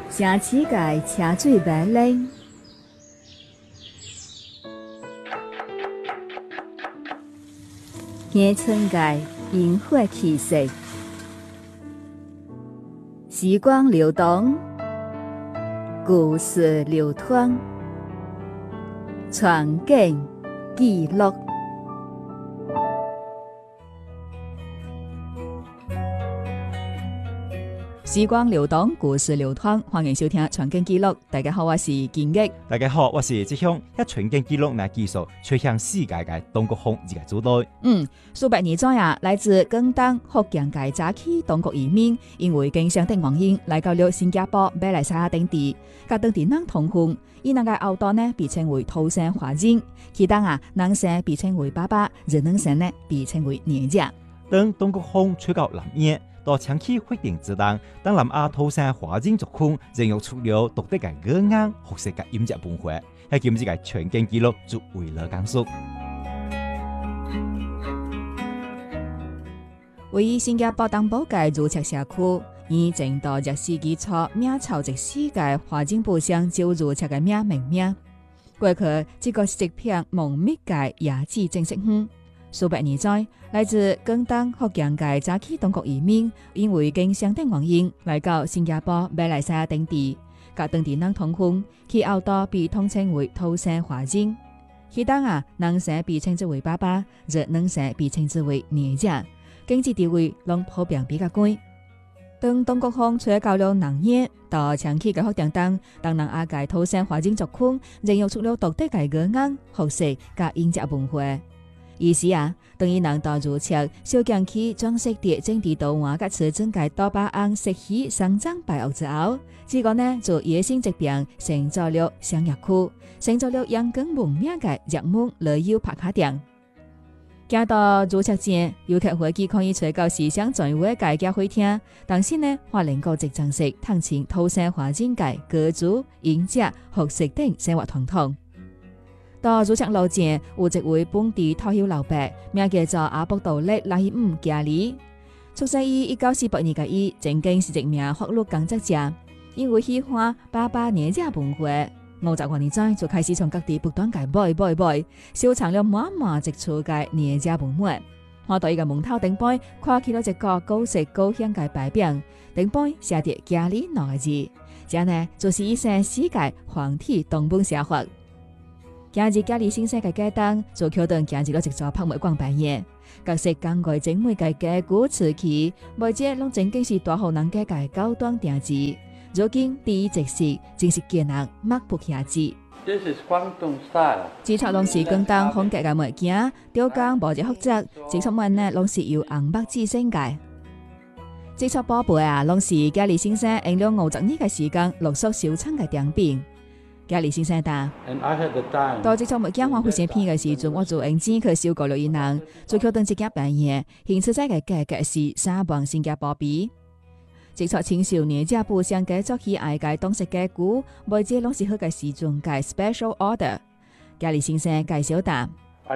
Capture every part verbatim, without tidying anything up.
城市界车水马龙，乡村界烟火气息，时光流动，故事流淌，传景记录。时光流动，故事流淌，欢迎收听《传景记录》。大家好，我是金玉。 大家好，我是志雄。一传景记录名技术，吹向世界嘅东国风一个主队。 嗯，数百年前啊，来自广东福建嘅早期东国移民，因为经商等原因，来到了新加坡、马来西亚等地，甲当地人同婚。伊那个后代呢，被称为土生华人；其当啊，男生被称为爸爸，而女生呢，被称为娘家。 当东国风吹到南野。到长期决定之当，当南亚土生华人族群仍有出了独特嘅语言、学识嘅饮食文化，喺今次嘅全景记录就为了讲述。 位于新加坡东部嘅如赤社区，以正到日世纪初明朝直史嘅华人部乡就如赤嘅名命名。过去这个是一片浓密嘅野子正式园。数百年前，来自广东福建嘅早期东国移民，因为经商等原因，来到新加坡、马来西亚等地，甲当地人同婚，其后代被统称为土生华人。其当啊，男生被称之为爸爸，而女生被称之为娘家，经济地位拢普遍比较高。当东国风吹到了南野，到长期嘅福建当，当南亚嘅土生华人族群，仍有出了独特嘅语言、学识甲饮食文化。意思啊，等于人到如赤，小江区装饰伫政治道湾甲慈珍界多巴胺石起生长败恶之后，这个呢就野性疾病成做了商业区，成做了阳光闻名嘅热门旅游拍卡店。行到如赤前，游客飞机可以找到时尚全位嘅咖啡厅，但是呢，发能够即trang式探亲土生华人界歌族、饮食、学识等生活传统。到如赤路前有一位本地退休老伯，名叫做阿卜杜勒拉希姆加里。出生于一九四八年嘅伊，曾经是一名法律工作者。因为喜欢爸爸娘家文化，五十多年前就开始从各地不断嘅买买买，收藏了满满一厝嘅娘家文物。看到伊嘅门头顶碑，看起了一个高色高香嘅牌匾，顶碑写着加里两个字，这呢就是以前世界皇体东本社会。今日家里先生嘅街灯，就桥段行入咗一座拍卖馆摆嘢，各式工藝精美嘅家具瓷器，每隻攏正經是大戶人家嘅高端定製。如今第一直視，正是見人目不暇接。 This is Guangdong style。 製作攏是廣東風格嘅物件，雕工無一複雜，製作物呢攏是由紅木製成嘅。製作寶貝啊，攏是家里先生用了五十年嘅時間陸續收藏嘅獎品。家里先生答：到這種物件花非常便宜嘅時陣，我就用錢去收購了一人，最後等一件辦嘢，現實在嘅價格是三萬新加坡幣。製作青少年家部上嘅作起愛嘅當時嘅股，每隻攏是好嘅時陣嘅 special order。家里先生介紹答：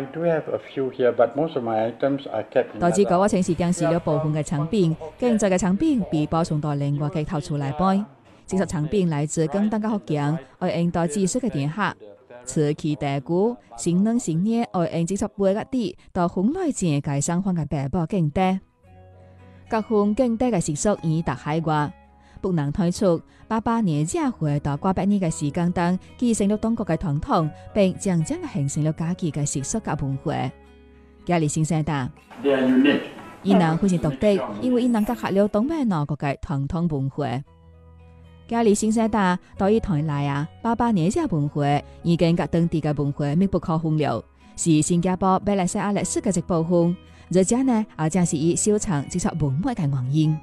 到這個我曾是定時了部分嘅產品，現在嘅產品被保存到另外嘅頭出來賣。製作產品來自廣東嘅福建，愛用到知識嘅電客，瓷器大鼓，成人成年愛用製作杯嘅啲，到紅來前嘅相關嘅白布更多。各項更多嘅習俗已達海外，不能推出。爸爸娘家回到過百年嘅時間當，繼承了東國嘅傳統，並漸漸嘅形成了家己嘅習俗及文化。家里先生答：伊人非常獨特，因為伊能結合了東北兩國嘅傳統文化。家里先生答：到伊台來啊，爸爸娘家文化已經甲當地嘅文化密不可分了，是新加坡、馬來西亞歷史嘅一部分。而且呢，也正是以收藏製作文物嘅原因。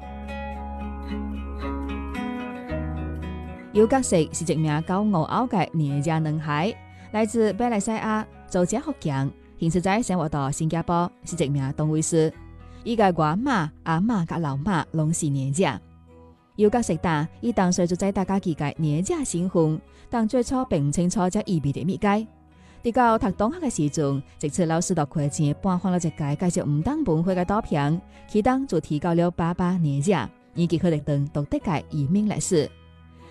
尤格石是一名高傲傲嘅娘家男孩，來自馬來西亞，祖籍福建，現實在生活到新加坡，是一名東衛師。伊嘅外媽、阿媽甲老媽攏是娘家。尤格石答：伊當時就在大家己嘅娘家新婚，但最初並唔清楚這意味着乜解。直到讀中學嘅時陣，一次老師到課前播放了一個介紹唔同文化嘅圖片，其中就提到了爸爸娘家，以及佢哋等獨特嘅移民歷史。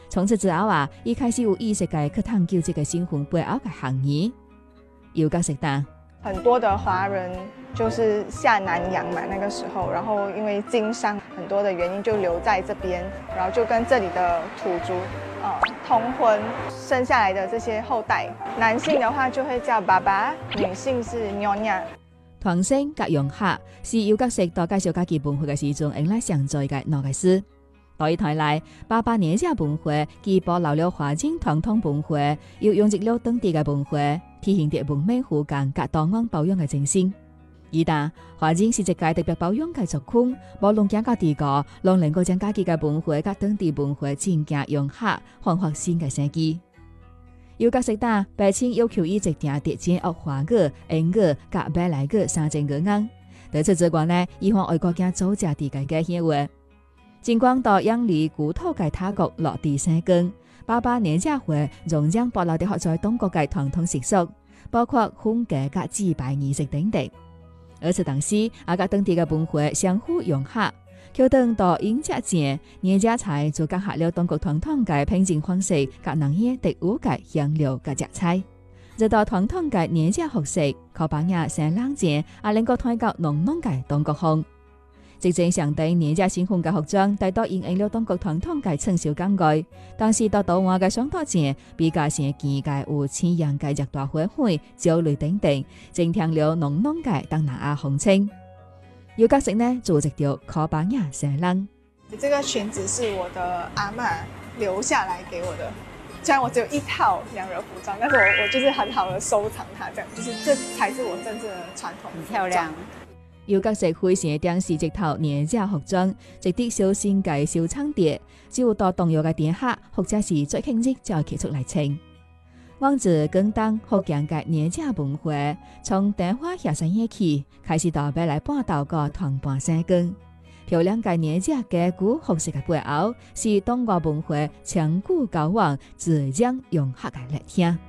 從此之後啊，伊開始有意識嘅去探究這個新婚背後嘅含義。有角色答。 很多的華人就是下南洋嘛，那個時候，然後因為經商很多的原因就留在這邊，然後就跟這裡的土族呃通婚，生下來的這些後代，男性的話就會叫爸爸，女性是娘娘。 團星甲用客是有角色到介紹家己文化嘅時陣，用來上載嘅兩個事。對於台來，爸爸娘家文化既保留了華人傳統文化，又融入了當地嘅文化，體現着文明互鑒甲多元包容嘅精神。而但華人是一個特別包容嘅族群，無論講到地個，攏能夠將家己嘅文化甲當地文化真正融合，開發新嘅生機。有角色答，白青要求伊直定特戰學華語、英語甲馬來語三種語言。對此之外呢，伊向外國家組織地界嘅協會。盡管到養離古土嘅他國落地生根，爸爸娘家會仍將保留啲學在東國嘅傳統習俗，包括婚嫁甲祭拜儀式等等。而此當時，阿甲當地嘅文化相互融合，橋等到迎接節，娘家菜就結合了東國傳統嘅烹飪方式，甲農業特有嘅香料甲食材。直到傳統嘅娘家學食，靠把握生冷節，阿能夠推到濃濃嘅東國風。直正上帝年家新婚嘅服裝，大多應用了東國傳統嘅稱小工具，但是到到我嘅雙頭節，比較成見嘅有千樣嘅熱大花卉、酒類等等，正聽了濃濃嘅東南亞風情。有角色呢，組織咗靠把握生冷。 這個裙子是我的阿嬷留下來給我的，雖然我只有一套洋人服裝，但是我我就是很好的收藏它，這樣就是這才是我真正的傳統服裝。很漂亮。 有角色會成電視直頭娘家服裝，直啲小鮮嘅小倉碟，只有到動搖嘅店客或者是最慶日就企出嚟稱。往自廣東福建嘅娘家文化，從電話下山夜起開始到未來半島個團伴生根。漂亮嘅娘家嘅古學識嘅背後，是東亞文化長古交往自然融合嘅力量。